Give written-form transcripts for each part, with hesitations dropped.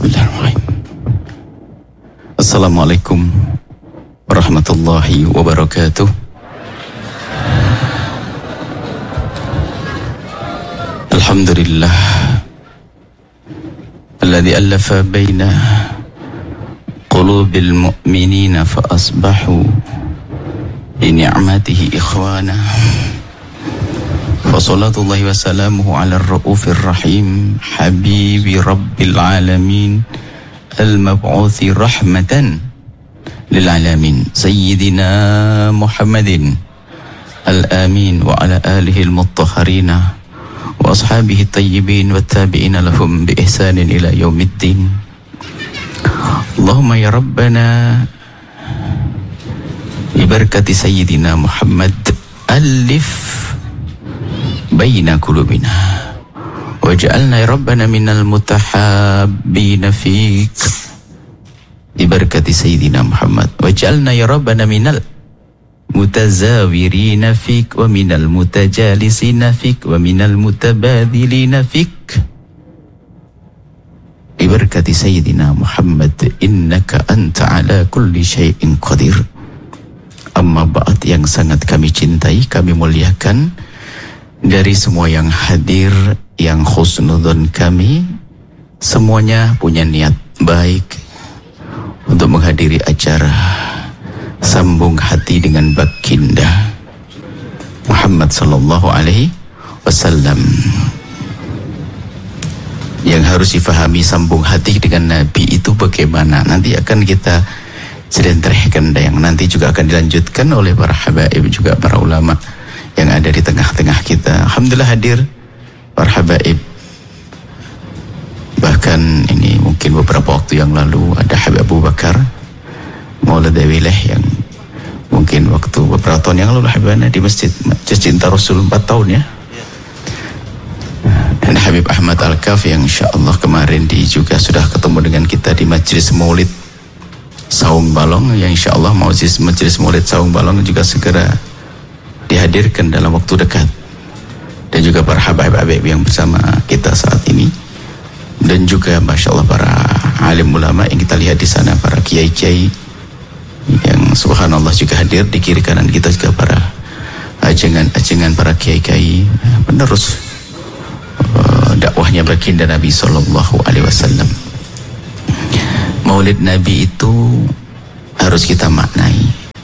Bismillahirrahmanirrahim. Assalamualaikum warahmatullahi wabarakatuh. Alhamdulillah alladzi allafa baina qulubil mu'minina fa asbahu bi ni'matihi ikhwana. Wassalatullahi wassalamuhu ala ar-ra'ufir rahim habibi rabbil alamin al-mab'uthi rahmatan lil alamin sayyidina Muhammadin al-amin wa ala alihi al-mutahharina wa ashabihi tayyibin wa tabi'ina lahum bi ihsanin ila yaumiddin. Allahumma ya rabbana bi barakati sayyidina Muhammad alif baina qulubina waj'alna ya rabbana minal mutahabbina fik bi barakati sayyidina Muhammad waj'alna ya rabbana minal mutazawirina fik wa minal mutajalisina fik wa minal mutabadilina fik bi barakati sayyidina Muhammad innaka anta ala kulli syai'in qadir. Amma ba'd, yang sangat kami cintai, kami muliakan, dari semua yang hadir, yang husnudon kami, semuanya punya niat baik untuk menghadiri acara Sambung Hati dengan Baginda Muhammad sallallahu alaihi wasallam. Yang harus difahami sambung hati dengan Nabi itu bagaimana, nanti akan kita sedentrehkan, yang nanti juga akan dilanjutkan oleh para habaib, juga para ulama yang ada di tengah-tengah kita. Alhamdulillah hadir para habaib. Bahkan ini mungkin beberapa waktu yang lalu ada Habib Abu Bakar Maulad Wileh yang mungkin waktu beberapa tahun yang lalu Habibana di Masjid Cinta Rasul 4 tahun ya. Dan Habib Ahmad Al-Kaf yang insyaAllah kemarin juga sudah ketemu dengan kita di Majlis Maulid Saung Balong, yang insyaAllah Majlis Maulid Saung Balong juga segera dihadirkan dalam waktu dekat. Dan juga para habaib-habaib yang bersama kita saat ini, dan juga Masya Allah para alim ulama yang kita lihat di sana, para kiai-kiai yang subhanallah juga hadir. Di kiri kanan kita juga para ajengan para kiai-kiai penerus dakwahnya baginda Nabi sallallahu alaihi wasallam. Maulid Nabi itu harus kita maknai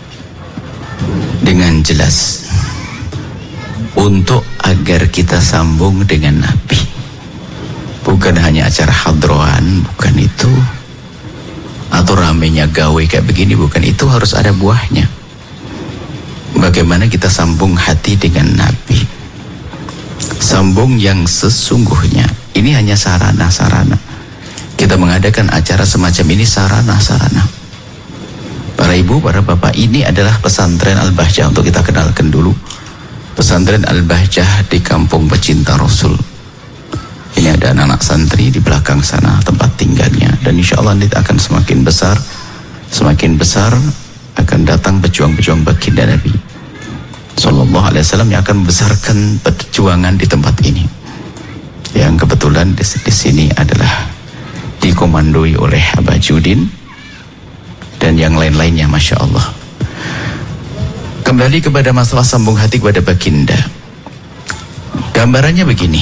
dengan jelas untuk agar kita sambung dengan Nabi. Bukan hanya acara hadroan, bukan itu, atau ramenya gawe kayak begini, bukan itu, harus ada buahnya. Bagaimana kita sambung hati dengan Nabi, sambung yang sesungguhnya. Ini hanya sarana-sarana. Kita mengadakan acara semacam ini sarana-sarana. Para ibu, para bapak, ini adalah pesantren Al-Bahjah. Untuk kita kenalkan dulu, pesantren Al-Bahjah di Kampung Pecinta Rasul. Ini ada anak-anak santri di belakang sana tempat tinggalnya, dan insya Allah nanti akan semakin besar akan datang pejuang-pejuang baginda Nabi sallallahu alaihi wasallam yang akan membesarkan perjuangan di tempat ini, yang kebetulan di sini adalah dikomandoi oleh Abah Judin dan yang lain-lainnya. Masya Allah. Kembali kepada masalah sambung hati kepada baginda. Gambarannya begini.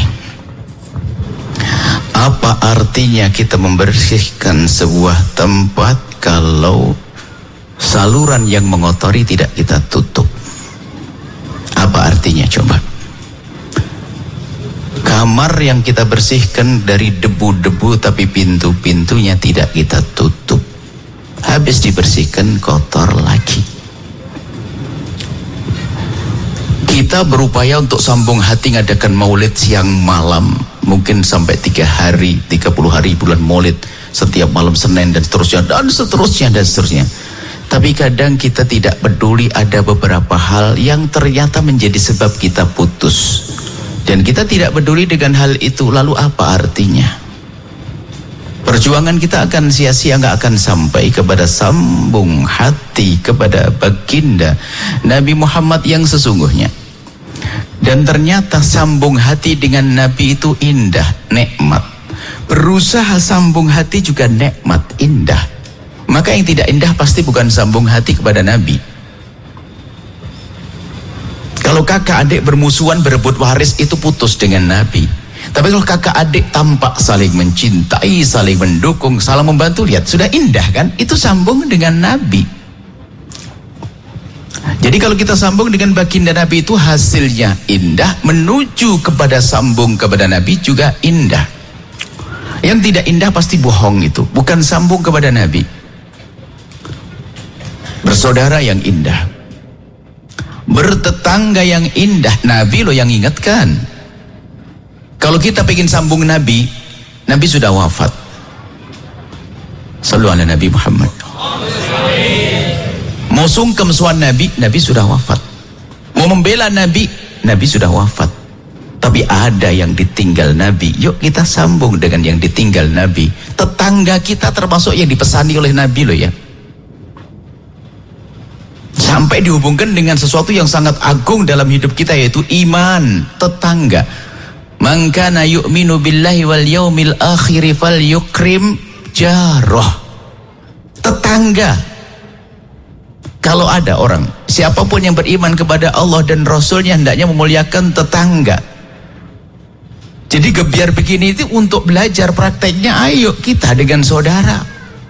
Apa artinya kita membersihkan sebuah tempat kalau saluran yang mengotori tidak kita tutup? Apa artinya coba? Kamar yang kita bersihkan dari debu-debu tapi pintu-pintunya tidak kita tutup, habis dibersihkan kotor lagi. Kita berupaya untuk sambung hati, ngadakan maulid siang malam, mungkin sampai 3 hari, 30 hari bulan maulid, setiap malam Senin dan seterusnya, dan seterusnya, dan seterusnya. Tapi kadang kita tidak peduli, ada beberapa hal yang ternyata menjadi sebab kita putus, dan kita tidak peduli dengan hal itu. Lalu apa artinya? Perjuangan kita akan sia-sia, nggak akan sampai kepada sambung hati kepada baginda Nabi Muhammad yang sesungguhnya. Dan ternyata sambung hati dengan Nabi itu indah, nikmat. Berusaha sambung hati juga nikmat, indah. Maka yang tidak indah pasti bukan sambung hati kepada Nabi. Kalau kakak adik bermusuhan berebut waris itu putus dengan Nabi. Tapi kalau kakak adik tampak saling mencintai, saling mendukung, saling membantu, lihat sudah indah kan? Itu sambung dengan Nabi. Jadi kalau kita sambung dengan baginda Nabi itu hasilnya indah, menuju kepada sambung kepada Nabi juga indah. Yang tidak indah pasti bohong itu, bukan sambung kepada Nabi. Bersaudara yang indah, bertetangga yang indah, Nabi loh yang ingatkan. Kalau kita pengen sambung Nabi, Nabi sudah wafat. Sallu ala Nabi Muhammad. Mau sungkem suan Nabi, Nabi sudah wafat. Mau membela Nabi, Nabi sudah wafat. Tapi ada yang ditinggal Nabi, yuk kita sambung dengan yang ditinggal Nabi. Tetangga kita termasuk yang dipesani oleh Nabi loh ya. Sampai dihubungkan dengan sesuatu yang sangat agung dalam hidup kita, yaitu iman. Tetangga, man kana yu'minu billahi wal yaumil akhir falyukrim jarah. Tetangga, kalau ada orang, siapapun yang beriman kepada Allah dan Rasulnya hendaknya memuliakan tetangga. Jadi gebiar begini itu untuk belajar prakteknya, ayo kita dengan saudara.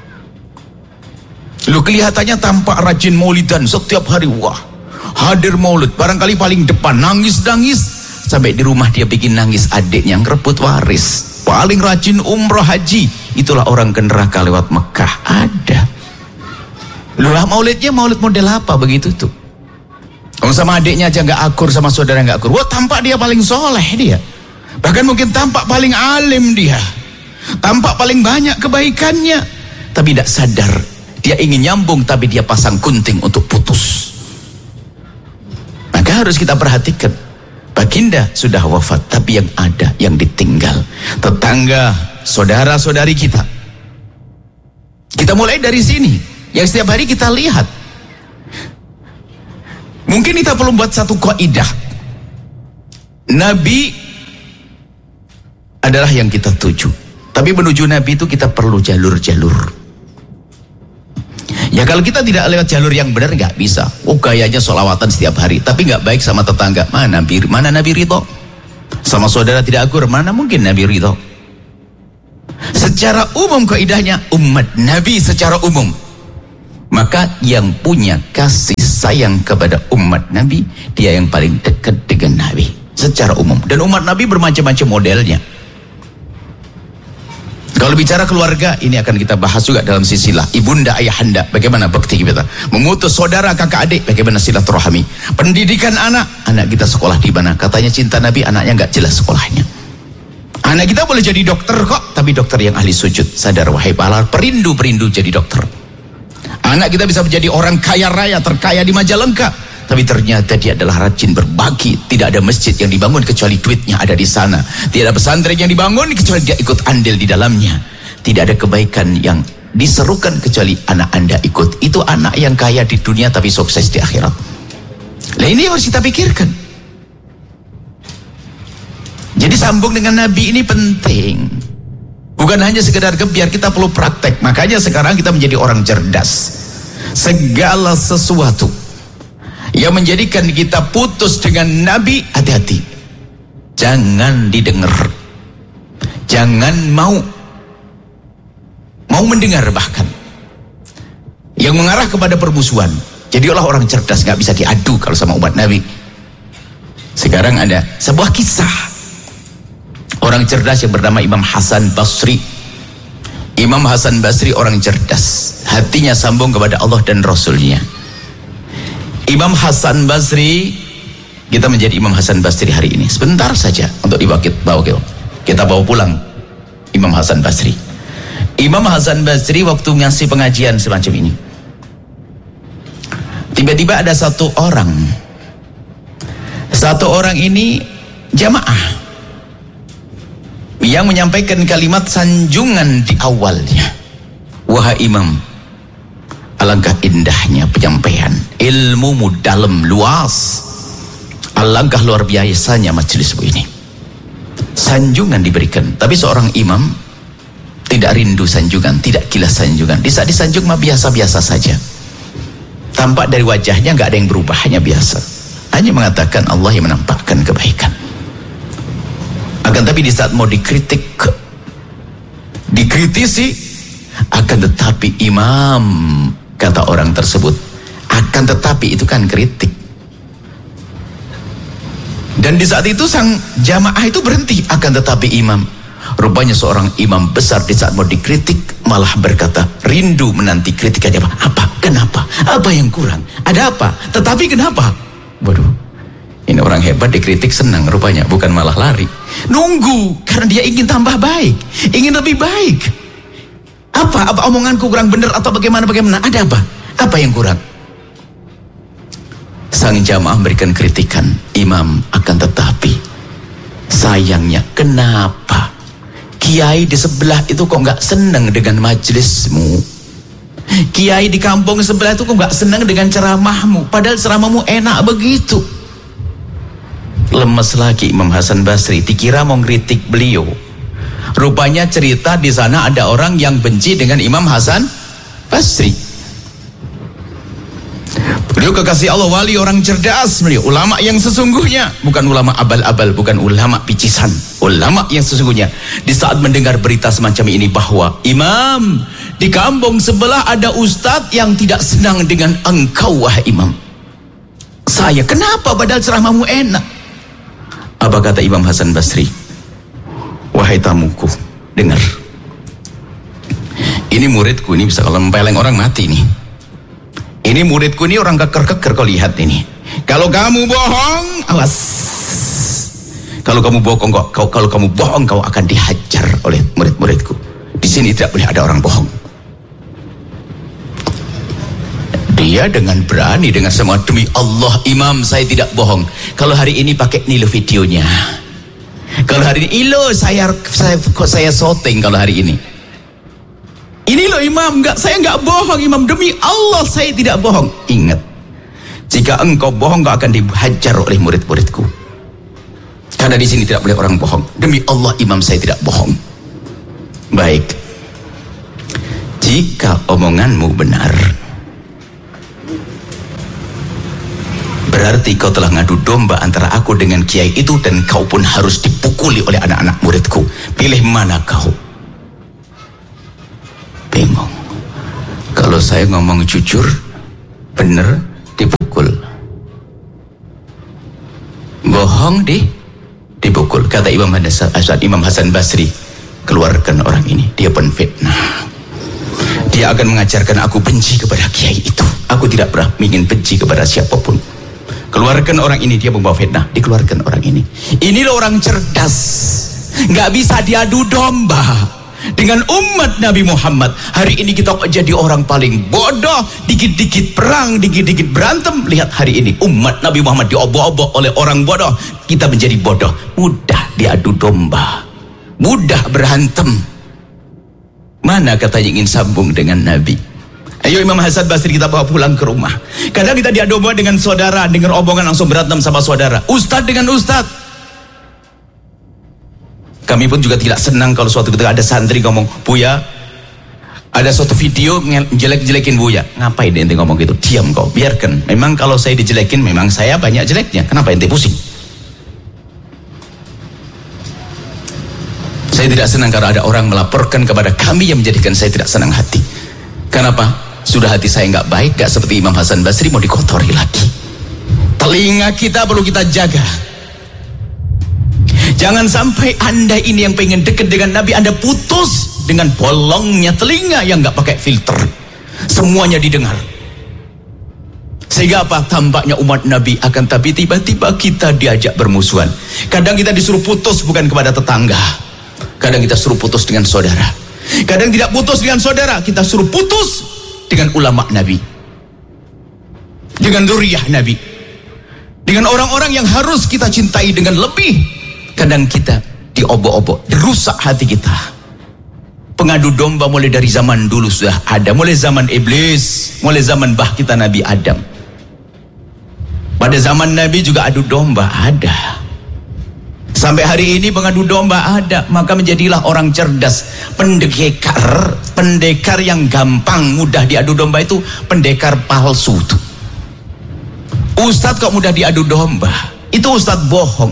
Lu kelihatannya tampak rajin maulidan setiap hari, wah hadir maulid, barangkali paling depan, nangis-nangis sampai di rumah dia bikin nangis adiknya yang rebut waris. Paling rajin umroh haji, itulah orang ke neraka lewat Mekah. Ada. Lu lah maulidnya maulid model apa begitu tuh? Kalau sama adiknya aja nggak akur, sama saudara nggak akur, wah tampak dia paling soleh dia. Bahkan mungkin tampak paling alim dia, tampak paling banyak kebaikannya, tapi tidak sadar dia ingin nyambung, tapi dia pasang gunting untuk putus. Maka harus kita perhatikan, baginda sudah wafat, tapi yang ada, yang ditinggal tetangga, saudara-saudari kita. Kita mulai dari sini, yang setiap hari kita lihat. Mungkin kita perlu buat satu kaidah. Nabi adalah yang kita tuju, tapi menuju Nabi itu kita perlu jalur-jalur. Ya kalau kita tidak lewat jalur yang benar nggak bisa. Oh gayanya sholawatan setiap hari, tapi nggak baik sama tetangga. Mana Nabi ridho? Sama saudara tidak akur, mana mungkin Nabi ridho? Secara umum kaidahnya umat Nabi secara umum. Maka yang punya kasih sayang kepada umat Nabi, dia yang paling dekat dengan Nabi secara umum. Dan umat Nabi bermacam-macam modelnya. Kalau bicara keluarga, ini akan kita bahas juga dalam silsilah ibunda ayahanda, bagaimana bakti kita, mengutus saudara kakak adik, bagaimana silaturahmi, pendidikan anak kita sekolah di mana. Katanya cinta Nabi, anaknya nggak jelas sekolahnya. Anak kita boleh jadi dokter kok, tapi dokter yang ahli sujud. Sadar wahai pahala perindu jadi dokter. Anak kita bisa menjadi orang kaya raya, terkaya di Majalengka, tapi ternyata dia adalah rajin berbagi. Tidak ada masjid yang dibangun kecuali duitnya ada di sana. Tidak ada pesantren yang dibangun kecuali dia ikut andil di dalamnya. Tidak ada kebaikan yang diserukan kecuali anak Anda ikut. Itu anak yang kaya di dunia tapi sukses di akhirat. Nah ini harus kita pikirkan. Jadi sambung dengan Nabi ini penting. Bukan hanya sekedar biar kita perlu praktek. Makanya sekarang kita menjadi orang cerdas. Segala sesuatu yang menjadikan kita putus dengan Nabi, hati-hati. Jangan didengar. Jangan mau mendengar bahkan. Yang mengarah kepada permusuhan. Jadilah orang cerdas, gak bisa diadu kalau sama umat Nabi. Sekarang ada sebuah kisah. Orang cerdas yang bernama Imam Hasan Basri. Imam Hasan Basri orang cerdas. Hatinya sambung kepada Allah dan Rasulnya. Imam Hasan Basri, kita menjadi Imam Hasan Basri hari ini. Sebentar saja untuk kita bawa pulang Imam Hasan Basri. Imam Hasan Basri waktu ngasih pengajian semacam ini, tiba-tiba ada satu orang ini jamaah yang menyampaikan kalimat sanjungan di awalnya. Wahai Imam, alangkah indahnya penyampaian, ilmumu dalam luas, alangkah luar biasanya majelismu ini. Sanjungan diberikan, tapi seorang imam Tidak rindu sanjungan, tidak kilas sanjungan. Di saat disanjung mah biasa-biasa saja. Tampak dari wajahnya nggak ada yang berubah, hanya biasa. Hanya mengatakan Allah yang menampakkan kebaikan. Akan tapi di saat mau dikritik, dikritisi, akan tetapi imam, kata orang tersebut, akan tetapi itu kan kritik. Dan di saat itu sang jamaah itu berhenti, akan tetapi imam. Rupanya seorang imam besar di saat mau dikritik malah berkata, rindu menanti kritikannya. Apa? Kenapa? Apa yang kurang? Ada apa? Tetapi kenapa? Waduh, ini orang hebat dikritik senang rupanya, bukan malah lari. Nunggu, karena dia ingin tambah baik, ingin lebih baik. Apa omonganku kurang benar atau bagaimana? Ada apa? Apa yang kurang? Sang jamaah memberikan kritikan, imam, akan tetapi sayangnya kenapa kiai di sebelah itu kok nggak senang dengan majelismu? Kiai di kampung sebelah itu kok nggak senang dengan ceramahmu? Padahal ceramahmu enak begitu. Lemes lagi Imam Hasan Basri, dikira mau ngeritik beliau. Rupanya cerita di sana ada orang yang benci dengan Imam Hasan Basri. Beliau kekasih Allah, wali, orang cerdas beliau, ulama yang sesungguhnya, bukan ulama abal-abal, bukan ulama picisan, ulama yang sesungguhnya. Di saat mendengar berita semacam ini bahwa imam di kampung sebelah ada ustadz yang tidak senang dengan engkau wahai imam. Saya, kenapa padahal ceramahmu enak? Apa kata Imam Hasan Basri? Wahai tamuku, dengar. Ini muridku, ini bisa kalau mempeleng orang mati nih. Ini muridku, ini orang keker-keker, kau lihat ini. Kalau kamu bohong, awas. Kalau kamu bohong, kau akan dihajar oleh murid-muridku. Di sini tidak boleh ada orang bohong. Dia dengan berani, dengan semua, demi Allah imam saya tidak bohong. Kalau hari ini pakai nilu videonya. Kalau hari ini saya syuting kalau hari ini. Ini loh imam, saya nggak bohong imam, demi Allah saya tidak bohong. Ingat, jika engkau bohong kau akan dihajar oleh murid-muridku. Karena di sini tidak boleh orang bohong. Demi Allah imam saya tidak bohong. Baik. Jika omonganmu benar, berarti kau telah ngadu domba antara aku dengan kiai itu, dan kau pun harus dipukuli oleh anak-anak muridku. Pilih mana kau? Bingung. Kalau saya ngomong jujur, benar, dipukul. Bohong, dipukul. Kata Imam Hasan Basri, keluarkan orang ini, dia penfitnah. Dia akan mengajarkan aku benci kepada kiai itu. Aku tidak pernah ingin benci kepada siapapun. Keluarkan orang ini, dia membawa fitnah. Dikeluarkan orang ini. Inilah orang cerdas, nggak bisa diadu domba dengan umat Nabi Muhammad. Hari ini kita jadi orang paling bodoh, dikit-dikit perang, dikit-dikit berantem. Lihat hari ini umat Nabi Muhammad diobok-obok oleh orang bodoh. Kita menjadi bodoh, mudah diadu domba, mudah berantem. Mana katanya ingin sambung dengan Nabi? Ayo Imam Hasan Basri kita bawa pulang ke rumah. Kadang kita diadu domba dengan saudara, dengar omongan langsung berantem sama saudara. Ustadz dengan ustadz. Kami pun juga tidak senang kalau suatu ketika ada santri ngomong, Buya, ada suatu video jelek-jelekin Buya. Ngapain ente ngomong gitu? Diam kau, biarkan. Memang kalau saya dijelekin, memang saya banyak jeleknya. Kenapa ente pusing? Saya tidak senang kalau ada orang melaporkan kepada kami yang menjadikan saya tidak senang hati. Kenapa? Sudah hati saya nggak baik, nggak seperti Imam Hasan Basri mau dikotori lagi. Telinga kita perlu kita jaga. Jangan sampai Anda ini yang pengen dekat dengan Nabi, Anda putus dengan bolongnya telinga yang nggak pakai filter. Semuanya didengar. Sehingga apa? Tampaknya umat Nabi, akan tapi tiba-tiba kita diajak bermusuhan. Kadang kita disuruh putus bukan kepada tetangga. Kadang kita suruh putus dengan saudara. Kadang tidak putus dengan saudara, kita suruh putus dengan ulama Nabi, dengan dzurriyyah Nabi, dengan orang-orang yang harus kita cintai dengan lebih. Kadang kita diobok-obok, dirusak hati kita. Pengadu domba mulai dari zaman dulu sudah ada, mulai zaman iblis, mulai zaman bah kita Nabi Adam. Pada zaman Nabi juga adu domba ada. Sampai hari ini pengadu domba ada, maka menjadilah orang cerdas. Pendekar yang gampang mudah diadu domba itu pendekar palsu tuh. Ustadz kok mudah diadu domba, itu ustadz bohong.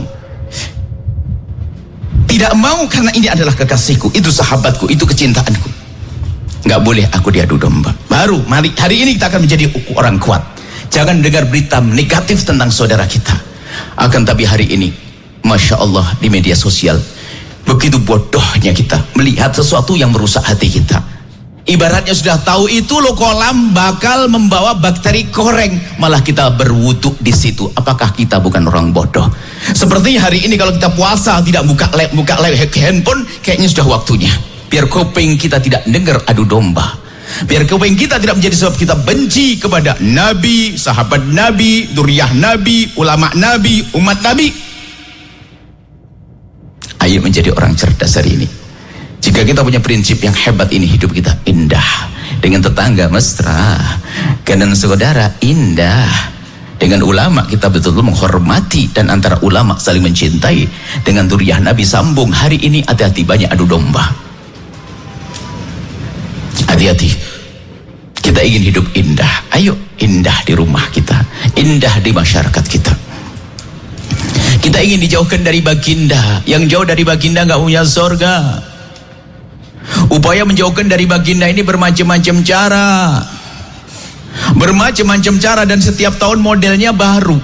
Tidak mau, karena ini adalah kekasihku, itu sahabatku, itu kecintaanku. Nggak boleh aku diadu domba. Baru mari hari ini kita akan menjadi orang kuat. Jangan dengar berita negatif tentang saudara kita. Akan tapi hari ini, Masya Allah, di media sosial begitu bodohnya kita melihat sesuatu yang merusak hati kita. Ibaratnya sudah tahu itu loh kolam bakal membawa bakteri koreng, malah kita berwudu di situ. Apakah kita bukan orang bodoh? Seperti hari ini kalau kita puasa tidak buka handphone, kayaknya sudah waktunya. Biar kuping kita tidak dengar adu domba. Biar kuping kita tidak menjadi sebab kita benci kepada Nabi, sahabat Nabi, dzurriyyah Nabi, ulama Nabi, umat Nabi. Ayo menjadi orang cerdas hari ini. Jika kita punya prinsip yang hebat ini, hidup kita indah. Dengan tetangga mesra, dengan saudara indah, dengan ulama kita betul-betul menghormati, dan antara ulama saling mencintai. Dengan dzurriyyah Nabi sambung. Hari ini hati-hati, banyak adu domba. Hati-hati. Kita ingin hidup indah. Ayo indah di rumah kita, indah di masyarakat kita. Kita ingin dijauhkan dari baginda. Yang jauh dari baginda nggak punya surga. Upaya menjauhkan dari baginda ini bermacam-macam cara. Bermacam-macam cara, dan setiap tahun modelnya baru.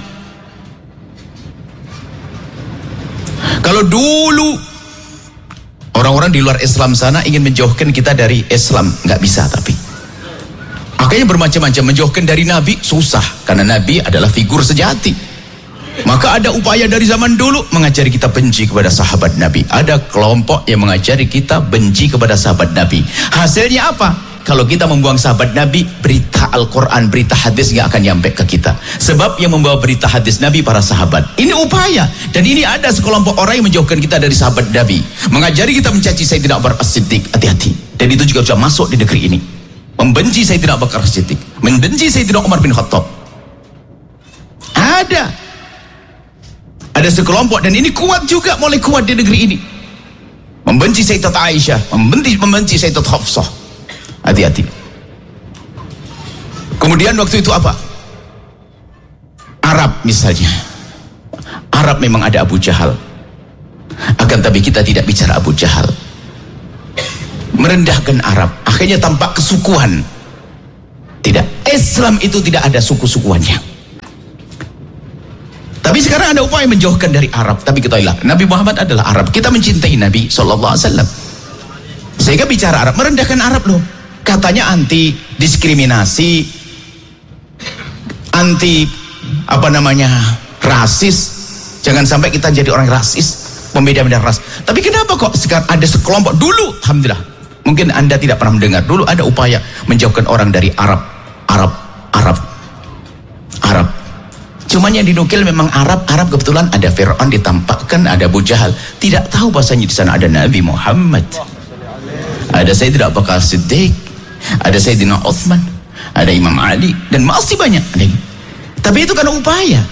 Kalau dulu orang-orang di luar Islam sana ingin menjauhkan kita dari Islam, nggak bisa. Tapi akhirnya bermacam-macam. Menjauhkan dari Nabi susah, karena Nabi adalah figur sejati. Maka ada upaya dari zaman dulu mengajari kita benci kepada sahabat Nabi. Ada kelompok yang mengajari kita benci kepada sahabat Nabi. Hasilnya apa? Kalau kita membuang sahabat Nabi, berita Al-Quran, berita hadis gak akan nyampe ke kita. Sebab yang membawa berita hadis Nabi para sahabat. Ini upaya. Dan ini ada sekelompok orang yang menjauhkan kita dari sahabat Nabi, mengajari kita mencaci Sayyidina Abu Bakar As-Siddiq. Hati-hati. Dan itu juga sudah masuk di negeri ini. Membenci Sayyidina Abu Bakar As-Siddiq, membenci Sayyidina Umar bin Khattab. Ada sekelompok, dan ini kuat juga, mulai kuat di negeri ini. Membenci Sayyidat Aisyah, membenci Sayyidat Hafsah. Hati-hati. Kemudian waktu itu apa? Arab misalnya. Arab memang ada Abu Jahal. Akan tapi kita tidak bicara Abu Jahal. Merendahkan Arab. Akhirnya tampak kesukuan. Tidak. Islam itu tidak ada suku-sukuannya. Tapi sekarang ada upaya menjauhkan dari Arab. Tapi ketahuilah, Nabi Muhammad adalah Arab. Kita mencintai Nabi SAW. Sehingga bicara Arab, merendahkan Arab loh. Katanya anti diskriminasi, anti rasis. Jangan sampai kita jadi orang rasis, pembeda-beda ras. Tapi kenapa kok sekarang ada sekelompok dulu? Alhamdulillah, mungkin Anda tidak pernah mendengar. Dulu ada upaya menjauhkan orang dari Arab. Cuman yang dinukil memang Arab kebetulan ada Fir'aun ditampakkan, ada Abu Jahal. Tidak tahu bahasanya di sana ada Nabi Muhammad, ada Sayyidina Abu Bakar Siddiq, ada Sayyidina Utsman, ada Imam Ali, dan masih banyak. Tapi itu karena upaya.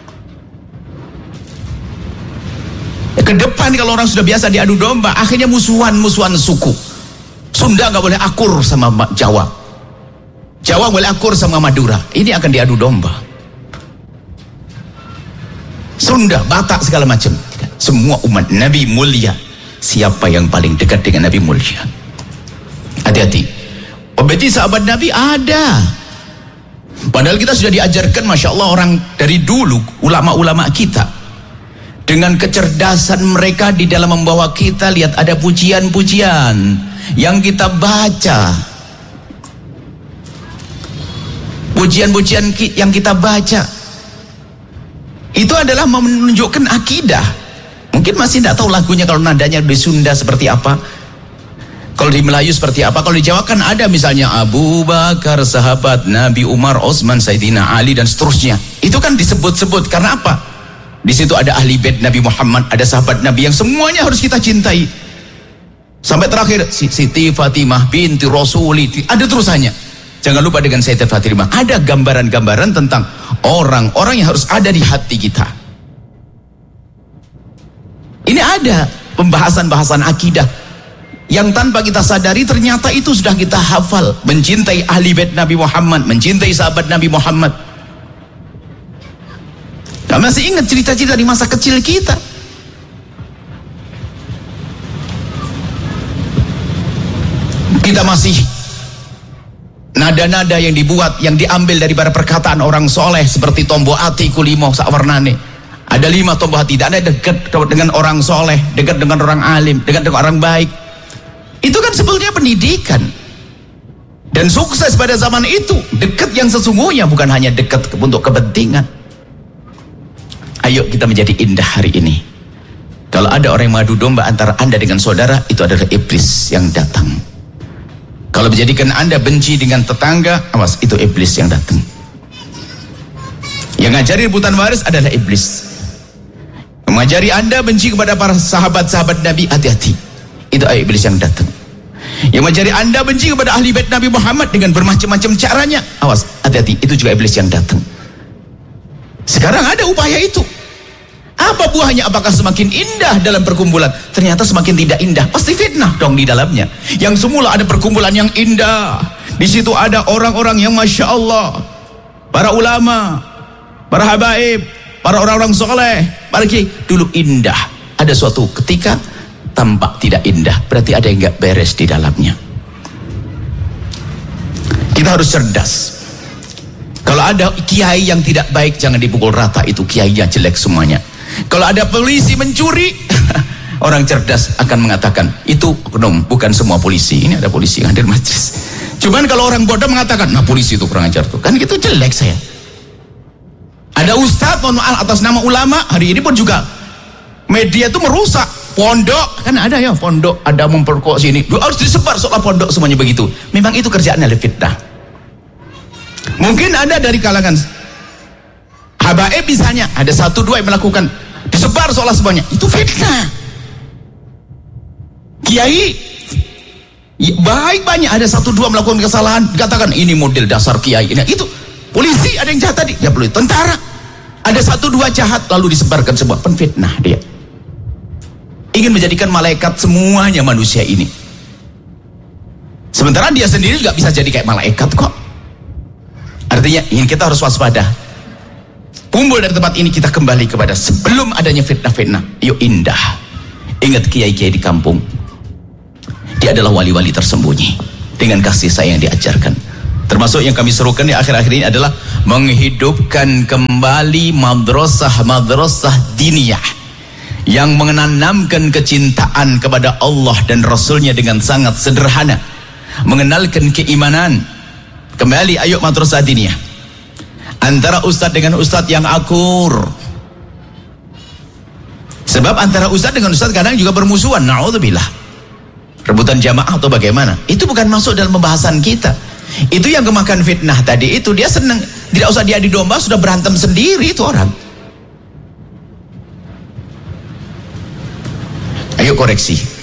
Ke depan kalau orang sudah biasa diadu domba, akhirnya musuhan suku. Sunda nggak boleh akur sama Jawa, Jawa boleh akur sama Madura. Ini akan diadu domba. Sunda, Batak, segala macam. Semua umat Nabi mulia. Siapa yang paling dekat dengan Nabi mulia? Hati-hati. Berarti sahabat Nabi ada. Padahal kita sudah diajarkan, Masya Allah, orang dari dulu, ulama-ulama kita, dengan kecerdasan mereka di dalam membawa kita. Lihat, ada pujian-pujian yang kita baca. Pujian-pujian yang kita baca itu adalah menunjukkan akidah. Mungkin masih tidak tahu lagunya, kalau nadanya di Sunda seperti apa, kalau di Melayu seperti apa, kalau di Jawa kan ada misalnya Abu Bakar sahabat Nabi, Umar, Utsman, Sayyidina Ali, dan seterusnya. Itu kan disebut-sebut karena apa? Di situ ada ahli bait Nabi Muhammad, ada sahabat Nabi yang semuanya harus kita cintai. Sampai terakhir Siti Fatimah binti Rasuli, ada terusannya. Jangan lupa dengan Sayyidat Fatimah, ada gambaran-gambaran tentang orang-orang yang harus ada di hati kita. Ada pembahasan-bahasan akidah yang tanpa kita sadari ternyata itu sudah kita hafal. Mencintai ahli bait Nabi Muhammad, mencintai sahabat Nabi Muhammad. Kamu masih ingat cerita-cerita di masa kecil kita? Kita masih nada-nada yang dibuat, yang diambil daripada perkataan orang soleh seperti tombo ati kulimo sakwarnane. Ada 5 tombo hati. Ada dekat dengan orang soleh, dekat dengan orang alim, dekat dengan orang baik. Itu kan sebetulnya pendidikan. Dan sukses pada zaman itu dekat yang sesungguhnya, bukan hanya dekat untuk kepentingan. Ayo kita menjadi indah hari ini. Kalau ada orang yang mengadu domba antara anda dengan saudara, itu adalah iblis yang datang. Kalau menjadikan anda benci dengan tetangga, awas, itu iblis yang datang. Yang ngajari rebutan waris adalah iblis. Mengajari anda benci kepada para sahabat-sahabat Nabi, hati-hati, itu iblis yang datang. Yang mengajari anda benci kepada ahli bait Nabi Muhammad dengan bermacam-macam caranya, awas, hati-hati, itu juga iblis yang datang. Sekarang ada upaya itu. Apa buahnya? Apakah semakin indah dalam perkumpulan? Ternyata semakin tidak indah. Pasti fitnah dong di dalamnya. Yang semula ada perkumpulan yang indah, di situ ada orang-orang yang masya Allah, para ulama, para habaib, para orang-orang soleh, para kiai, dulu indah. Ada suatu ketika tampak tidak indah, berarti ada yang gak beres di dalamnya. Kita harus cerdas. Kalau ada kiai yang tidak baik, jangan dipukul rata, itu kiainya jelek semuanya. Kalau ada polisi mencuri, orang cerdas akan mengatakan, itu oknum, bukan semua polisi. Ini ada polisi yang hadir majlis. Cuman kalau orang bodoh mengatakan, nah polisi itu kurang ajar tuh, kan gitu jelek saya. Ada ustadz mohon maaf atas nama ulama, hari ini pun juga media itu merusak pondok, kan ada ya pondok, ada memperkosa sini, harus disebar soal pondok semuanya begitu. Memang itu kerjaan dari fitnah. Mungkin ada dari kalangan habaib misalnya, ada 1-2 yang melakukan, disebar seolah semuanya, itu fitnah. Kiai baik banyak, ada 1-2 melakukan kesalahan, dikatakan ini model dasar kiai. Nah, itu polisi ada yang jahat tadi, ya perlu tentara, ada 1-2 jahat lalu disebarkan sebuah penfitnah. Dia ingin menjadikan malaikat semuanya manusia ini, sementara dia sendiri juga bisa jadi kayak malaikat kok. Artinya ini kita harus waspada. Kumpul dari tempat ini kita kembali kepada sebelum adanya fitnah-fitnah. Yuk indah. Ingat kiai-kiai di kampung, dia adalah wali-wali tersembunyi dengan kasih sayang yang diajarkan. Termasuk yang kami serukan di akhir-akhir ini adalah menghidupkan kembali madrasah diniyah yang menanamkan kecintaan kepada Allah dan Rasulnya dengan sangat sederhana, mengenalkan keimanan. Kembali, ayo madrasah diniyah antara ustadz dengan ustadz yang akur. Sebab antara ustadz dengan ustadz kadang juga bermusuhan, na'udzubillah, rebutan jamaah atau bagaimana. Itu bukan masuk dalam pembahasan kita. Itu yang kemakan fitnah tadi itu, dia senang, tidak usah diadu domba, sudah berantem sendiri itu orang. Ayo koreksi.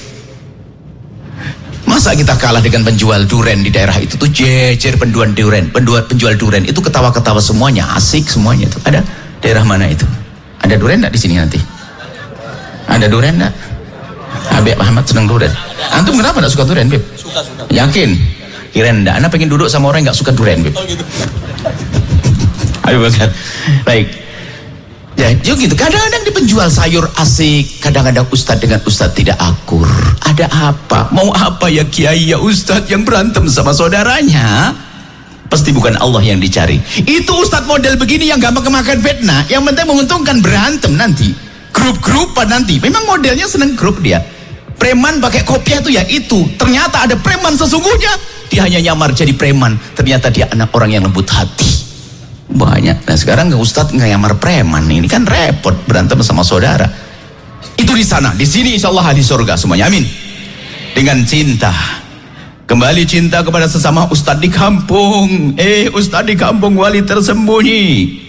Masa kita kalah dengan penjual duren di daerah itu tuh, jejer penjual duren itu ketawa-ketawa semuanya, asik semuanya itu. Ada daerah mana itu? Ada duren enggak di sini nanti? Ada duren enggak? Habib Ahmad senang duren. Antum kenapa enggak suka duren, Bib? Suka. Yakin? Kirain enggak. Anda pengen duduk sama orang yang enggak suka duren, Bib. Oh gitu. Ayo Bakat. Baik. Ya, gitu. Kadang-kadang di penjual sayur asik, kadang-kadang ustadz dengan ustadz tidak akur. Ada apa? Mau apa ya kiai ya ustadz yang berantem sama saudaranya? Pasti bukan Allah yang dicari. Itu ustadz model begini yang gampang kemakan fitnah, yang penting menguntungkan berantem nanti. Grup-grupan nanti. Memang modelnya seneng grup dia. Preman pakai kopiah itu ya itu. Ternyata ada preman sesungguhnya, dia hanya nyamar jadi preman. Ternyata dia anak orang yang lembut hati. Banyak. Nah sekarang ustadz nyamar preman, ini kan repot berantem sama saudara. Itu di sana, di sini insya Allah di surga semuanya, amin. Dengan cinta, kembali cinta kepada sesama ustadz di kampung. Ustadz di kampung wali tersembunyi.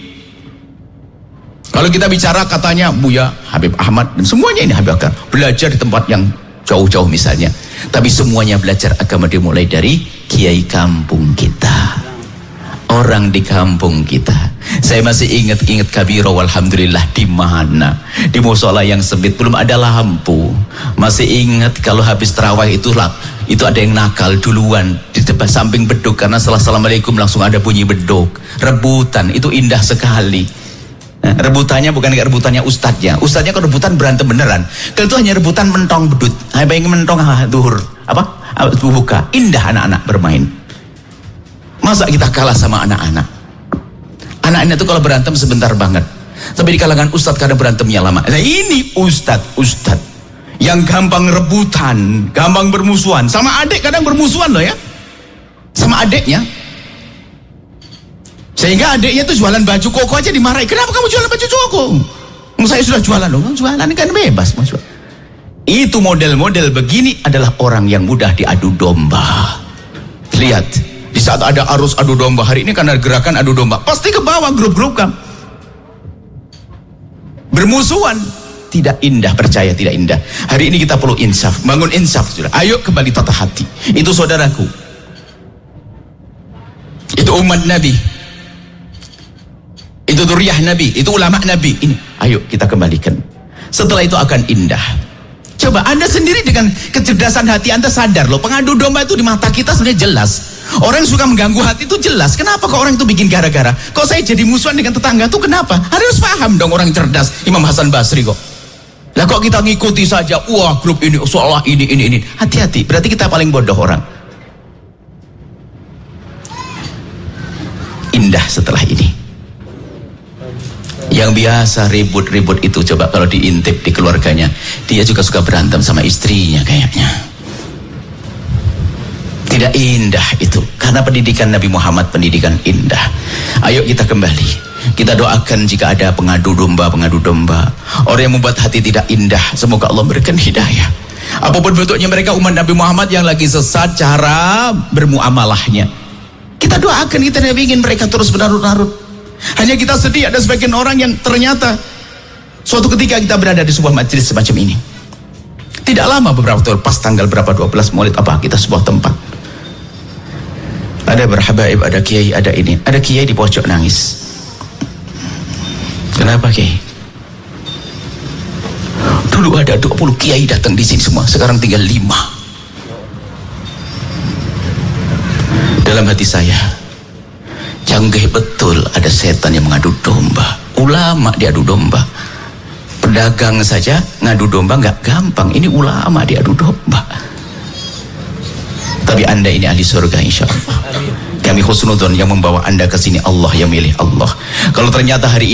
Kalau kita bicara katanya Buya, Habib Ahmad dan semuanya ini Habib Akar belajar di tempat yang jauh-jauh misalnya, tapi semuanya belajar agama dimulai dari kiai kampung kita. orang di kampung kita. Saya masih ingat kabiro walhamdulillah di mana? Di musola yang sempit, belum ada lampu. Masih ingat kalau habis tarawih itu ada yang nakal duluan di depan samping beduk, karena setelah assalamualaikum langsung ada bunyi beduk. Rebutan, itu indah sekali. Rebutannya bukan kayak rebutannya ustadznya. Ustadznya kalau rebutan berantem beneran. Kalau itu hanya rebutan mentong bedut. Bayangin mentong duhur buka. Indah anak-anak bermain. Masa kita kalah sama anak-anak? Anak-anak itu kalau berantem sebentar banget. Tapi di kalangan ustadz kadang berantemnya lama. Nah ini ustadz yang gampang rebutan, gampang bermusuhan. Sama adik kadang bermusuhan loh ya. Sama adiknya. Sehingga adiknya tuh jualan baju koko aja dimarahi. Kenapa kamu jualan baju koko? Saya sudah jualan loh. Jualan kan bebas. Itu model-model begini adalah orang yang mudah diadu domba. Lihat, di saat ada arus adu domba hari ini, karena gerakan adu domba, pasti ke bawah grup-grup kan. Bermusuhan. Tidak indah, percaya tidak indah. Hari ini kita perlu insaf, bangun insaf sudah. Ayo kembali tata hati. Itu saudaraku. Itu umat Nabi. Itu dzurriyyah Nabi, itu ulama Nabi. Ini, ayo kita kembalikan. Setelah itu akan indah. Coba Anda sendiri dengan kecerdasan hati Anda sadar loh, pengadu domba itu di mata kita sebenarnya jelas. Orang yang suka mengganggu hati itu jelas. Kenapa kok orang itu bikin gara-gara? Kok saya jadi musuhan dengan tetangga itu kenapa? Harus paham dong orang cerdas. Imam Hasan Basri kok. Lah kok kita ngikuti saja, wah grup ini seolah ini. Hati-hati, berarti kita paling bodoh orang. Indah setelah ini. Yang biasa ribut-ribut itu, coba kalau diintip di keluarganya, dia juga suka berantem sama istrinya kayaknya. Tidak indah itu, karena pendidikan Nabi Muhammad pendidikan indah. Ayo kita kembali, kita doakan jika ada pengadu domba, orang yang membuat hati tidak indah, semoga Allah berikan hidayah. Apapun bentuknya mereka umat Nabi Muhammad yang lagi sesat cara bermuamalahnya, kita doakan, kita tidak ingin mereka terus berlarut-larut. Hanya kita sedih ada sebagian orang yang ternyata suatu ketika kita berada di sebuah majelis semacam ini, tidak lama beberapa tahun, pas tanggal berapa 12 Maulid apa, kita sebuah tempat, ada berhabaib, ada kiai, ada ini, ada kiai di pojok nangis. Kenapa kiai? Dulu ada 20 kiai datang di sini semua, sekarang tinggal 5. Dalam hati saya, canggih betul, ada setan yang mengadu domba. Ulama diadu domba. Pedagang saja ngadu domba nggak gampang, ini ulama diadu domba. Tapi Anda ini ahli surga insya Allah. Kami husnudzon yang membawa Anda ke sini, Allah yang milih Allah. Kalau ternyata hari ini